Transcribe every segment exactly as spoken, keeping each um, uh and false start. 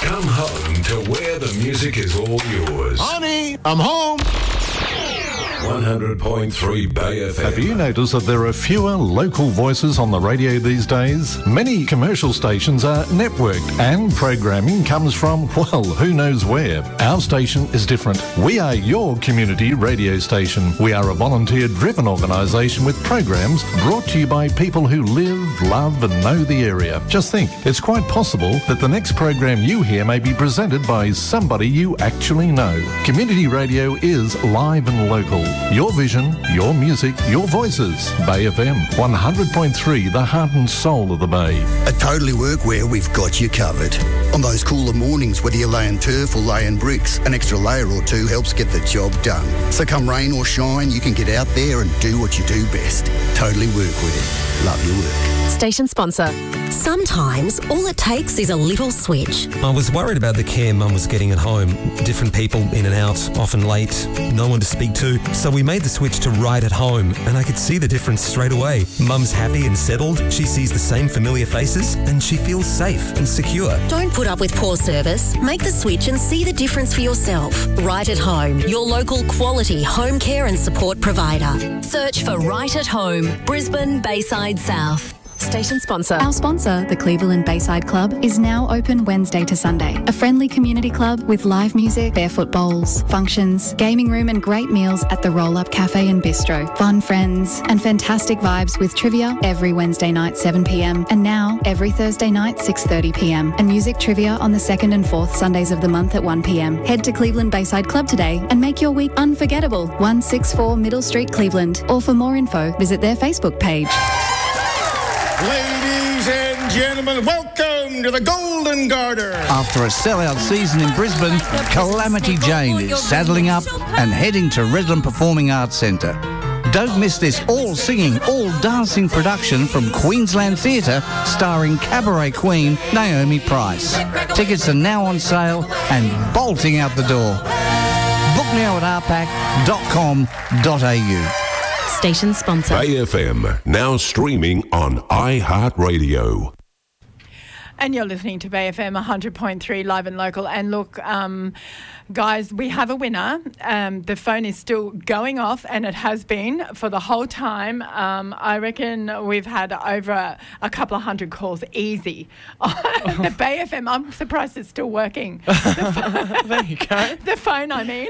Come home to where the music is all yours. Honey, I'm home. one hundred point three Bay F M. Have you noticed that there are fewer local voices on the radio these days? Many commercial stations are networked and programming comes from, well, who knows where. Our station is different. We are your community radio station. We are a volunteer-driven organisation with programs brought to you by people who live, love and know the area. Just think, it's quite possible that the next program you hear may be presented by somebody you actually know. Community radio is live and local. Your vision, your music, your voices. Bay F M, one hundred point three, the heart and soul of the Bay. At Totally Workwear, we've got you covered. On those cooler mornings, whether you're laying turf or laying bricks, an extra layer or two helps get the job done. So come rain or shine, you can get out there and do what you do best. Totally Workwear. Love your work. Station sponsor. Sometimes all it takes is a little switch. I was worried about the care Mum was getting at home. Different people in and out, often late, no one to speak to. So we made the switch to Right at Home, and I could see the difference straight away. Mum's happy and settled, she sees the same familiar faces, and she feels safe and secure. Don't put up with poor service. Make the switch and see the difference for yourself. Right at Home, your local quality home care and support provider. Search for Right at Home, Brisbane, Bayside South. Station sponsor. Our sponsor, the Cleveland Bayside Club, is now open Wednesday to Sunday. A friendly community club with live music, barefoot bowls, functions, gaming room and great meals at the Roll Up Cafe and Bistro. Fun friends and fantastic vibes with trivia every Wednesday night seven p m and now every Thursday night six thirty p m and music trivia on the second and fourth Sundays of the month at one p m. Head to Cleveland Bayside Club today and make your week unforgettable. one sixty-four Middle Street, Cleveland. Or for more info, visit their Facebook page. Ladies and gentlemen, welcome to the Golden Garter. After a sellout season in Brisbane, Calamity Jane is saddling up and heading to Redland Performing Arts Centre. Don't miss this all-singing, all-dancing production from Queensland Theatre starring cabaret queen Naomi Price. Tickets are now on sale and bolting out the door. Book now at r pac dot com dot a u. Station sponsor. Bay F M, now streaming on iHeartRadio. And you're listening to Bay F M one hundred point three live and local. And look, um, guys, we have a winner. Um, the phone is still going off, and it has been for the whole time. Um, I reckon we've had over a, a couple of hundred calls easy. The Bay F M, I'm surprised it's still working. The there you go. The phone, I mean.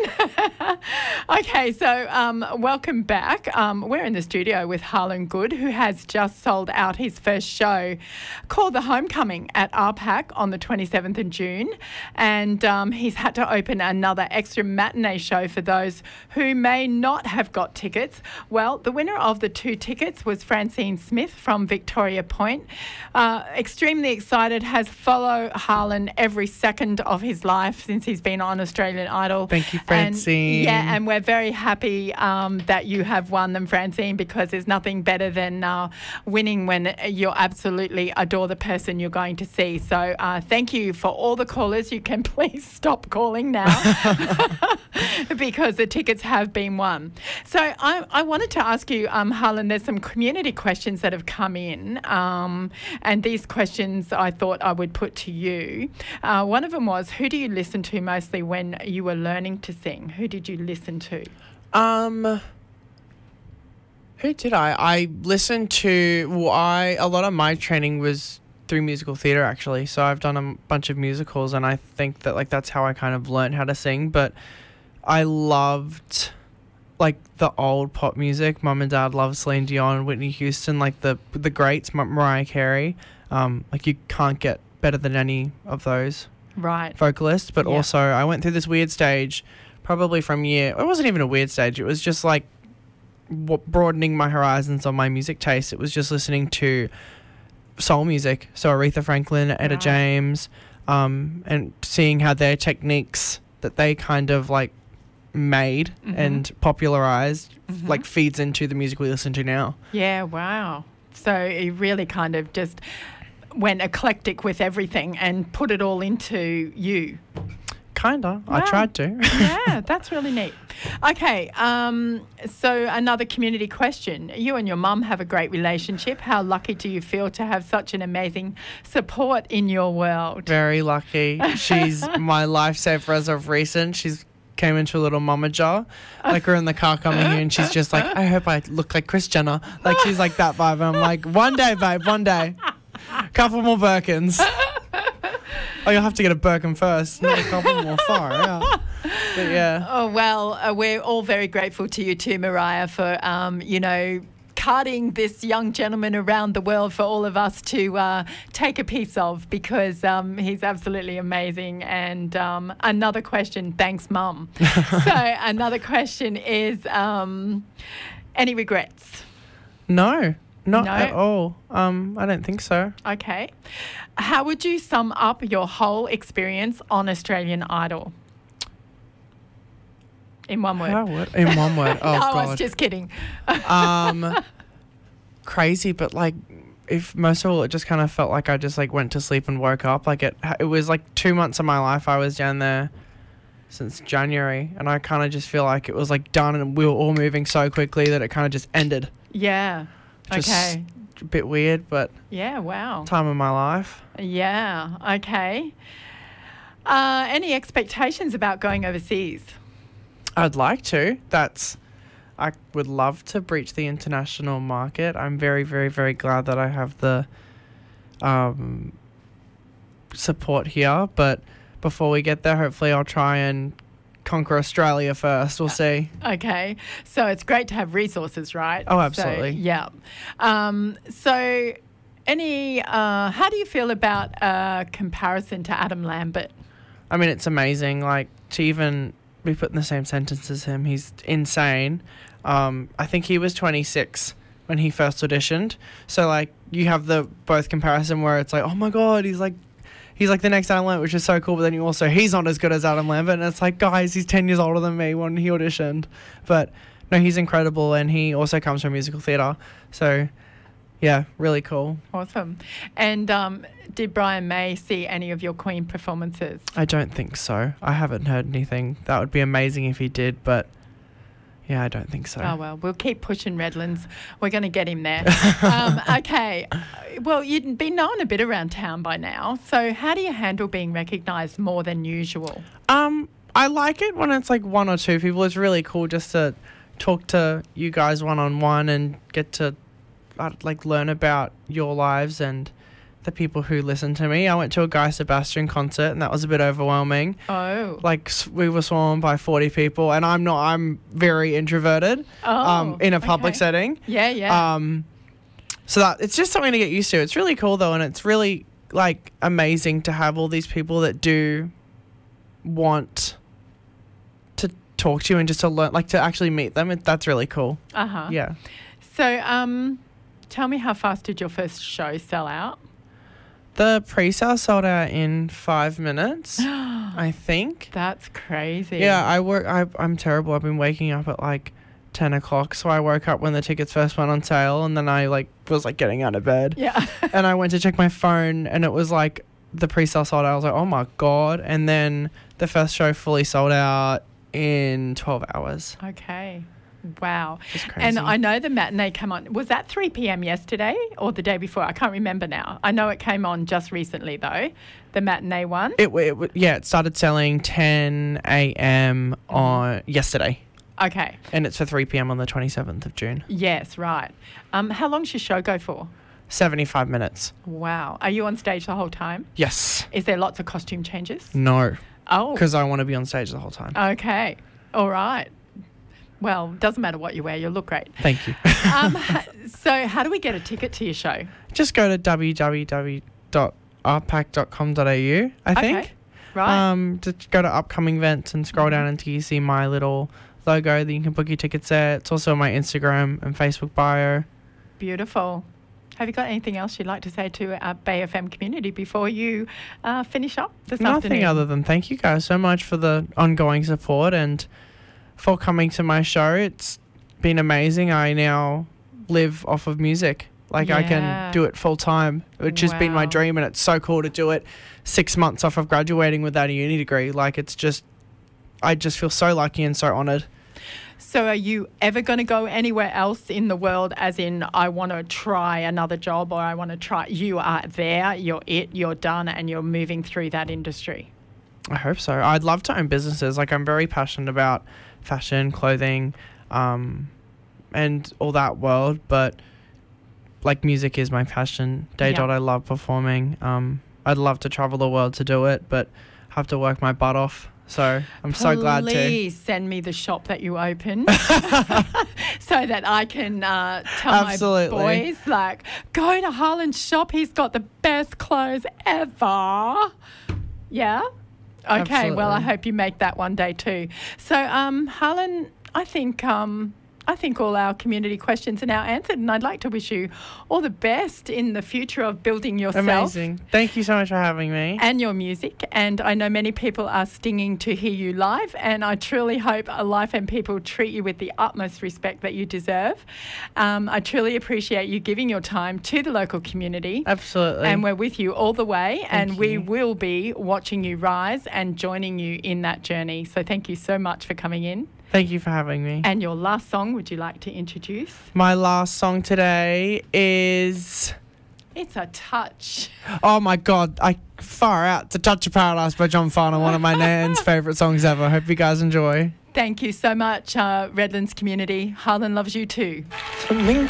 Okay, so um, welcome back. Um, we're in the studio with Harlan Good, who has just sold out his first show called The Homecoming at R PAC on the twenty-seventh of June, and um, he's had to open another extra matinee show for those who may not have got tickets. Well, the winner of the two tickets was Francine Smith from Victoria Point. Uh, extremely excited, has followed Harlan every second of his life since he's been on Australian Idol. Thank you, Francine. And, yeah, and we're very happy um, that you have won them, Francine, because there's nothing better than uh, winning when you absolutely adore the person you're going to see. So uh, thank you for all the callers. You can please stop calling now because the tickets have been won. So I, I wanted to ask you, um, Harlan, there's some community questions that have come in, um, and these questions I thought I would put to you. Uh, one of them was, who do you listen to mostly when you were learning to sing? Who did you listen to? Um, who did I? I listened to, well, I, a lot of my training was through musical theatre, actually. So I've done a bunch of musicals, and I think that, like, that's how I kind of learned how to sing. But I loved, like, the old pop music. Mum and Dad loved Celine Dion, Whitney Houston, like the the greats, Mar- Mariah Carey. Um, like, you can't get better than any of those right vocalists. But yeah. also, I went through this weird stage, probably from year. It wasn't even a weird stage. It was just like w- broadening my horizons on my music taste. It was just listening to soul music, so Aretha Franklin, Etta wow. James, um, and seeing how their techniques that they kind of like made mm-hmm. and popularized mm-hmm. like feeds into the music we listen to now. Yeah, wow. So you really kind of just went eclectic with everything and put it all into you. Kinda. Wow. I tried to. Yeah, that's really neat. Okay, um, so another community question. You and your mum have a great relationship. How lucky do you feel to have such an amazing support in your world? Very lucky. She's my lifesaver as of recent. She's came into a little mama jar. Like, we're in the car coming here and she's just like, I hope I look like Kris Jenner. Like, she's like that vibe. And I'm like, one day, babe, one day. Couple more Birkins. Oh, you'll have to get a Birkin first. Not a couple more far, yeah. But yeah. Oh, well, uh, we're all very grateful to you too, Mariah, for, um, you know, carting this young gentleman around the world for all of us to uh, take a piece of, because um, he's absolutely amazing. And um, another question, thanks, Mum. So another question is, um, any regrets? No. Not No? at all. Um, I don't think so. Okay. How would you sum up your whole experience on Australian Idol? In one word. How would, in one word. Oh, no, God. I was just kidding. um, crazy, but like, if most of all, it just kind of felt like I just like went to sleep and woke up. Like it, it was like two months of my life. I was down there since January, and I kind of just feel like it was like done, and we were all moving so quickly that it kind of just ended. Yeah. Just okay. A bit weird, but Yeah, wow. time of my life. Yeah, okay. Uh, any expectations about going overseas? I'd like to. That's, I would love to breach the international market. I'm very, very, very glad that I have the um, support here. But before we get there, hopefully I'll try and conquer Australia first. We'll see. Okay. So it's great to have resources, right? Oh, absolutely. So, yeah. Um, so any, uh, how do you feel about uh, comparison to Adam Lambert? I mean, it's amazing. Like, to even be put in the same sentence as him, he's insane. Um, I think he was twenty-six when he first auditioned. So, like, you have the both comparison where it's like, oh, my God, he's like, He's like the next Adam Lambert, which is so cool. But then you also, he's not as good as Adam Lambert. And it's like, guys, he's ten years older than me when he auditioned. But no, he's incredible. And he also comes from musical theatre. So, yeah, really cool. Awesome. And um, did Brian May see any of your Queen performances? I don't think so. I haven't heard anything. That would be amazing if he did. But yeah, I don't think so. Oh, well, we'll keep pushing Redlands. We're going to get him there. um, okay. Well, you'd be known a bit around town by now. So how do you handle being recognised more than usual? Um, I like it when it's like one or two people. It's really cool just to talk to you guys one-on-one and get to uh, like learn about your lives and the people who listen to me. I went to a Guy Sebastian concert and that was a bit overwhelming. Oh. Like we were swarmed by forty people, and I'm not, I'm very introverted oh, um, in a public okay. setting. Yeah, yeah. Um, so that it's just something to get used to. It's really cool though, and it's really like amazing to have all these people that do want to talk to you and just to learn, like to actually meet them. It, that's really cool. Uh-huh. Yeah. So um, tell me, how fast did your first show sell out? The pre-sale sold out in five minutes, I think. That's crazy. Yeah, I work. I, I'm terrible. I've been waking up at like ten o'clock, so I woke up when the tickets first went on sale, and then I like was like getting out of bed. Yeah. And I went to check my phone, and it was like the pre-sale sold out. I was like, oh my God. And then the first show fully sold out in twelve hours. Okay. Wow. Just crazy. And I know the matinee came on. Was that three p.m. yesterday or the day before? I can't remember now. I know it came on just recently, though, the matinee one. It, it yeah, it started selling ten a.m. on yesterday. Okay. And it's for three p.m. on the twenty-seventh of June. Yes, right. Um, how long does your show go for? seventy-five minutes. Wow. Are you on stage the whole time? Yes. Is there lots of costume changes? No. Oh. Because I want to be on stage the whole time. Okay. All right. Well, doesn't matter what you wear, you'll look great. Thank you. um, so how do we get a ticket to your show? Just go to w w w dot art pack dot com dot a u, I think. Okay. Right. Um, just go to upcoming events and scroll down until you see my little logo that you can book your tickets there. It's also on my Instagram and Facebook bio. Beautiful. Have you got anything else you'd like to say to our Bay F M community before you uh, finish up this Nothing afternoon? other than thank you guys so much for the ongoing support and for coming to my show. It's been amazing. I now live off of music. Like I Yeah. can do it full time, which has been my Wow. dream, and it's so cool to do it six months off of graduating without a uni degree. Like it's just, I just feel so lucky and so honoured. So are you ever going to go anywhere else in the world, as in I want to try another job, or I want to try, you are there, you're it, you're done, and you're moving through that industry? I hope so. I'd love to own businesses. Like I'm very passionate about fashion, clothing, um, and all that world, but like music is my passion. Day Yeah. dot, I love performing. Um, I'd love to travel the world to do it, but have to work my butt off. So I'm so glad to. Please send me the shop that you open so that I can uh, tell Absolutely. my boys, like, go to Harlan's shop. He's got the best clothes ever. Yeah? Okay, well, I Absolutely. hope you make that one day too. So, um, Harlan, I think... Um, I think all our community questions are now answered, and I'd like to wish you all the best in the future of building yourself. Amazing. Thank you so much for having me. And your music. And I know many people are stinging to hear you live, and I truly hope Life and people treat you with the utmost respect that you deserve. Um, I truly appreciate you giving your time to the local community. Absolutely. And we're with you all the way, and we you. will be watching you rise and joining you in that journey. So thank you so much for coming in. Thank you for having me. And your last song, would you like to introduce? My last song today is... It's a touch. Oh my God, I far out. To Touch of Paradise by John Farnham, one of my nan's favourite songs ever. Hope you guys enjoy. Thank you so much, uh, Redlands community. Harlan loves you too.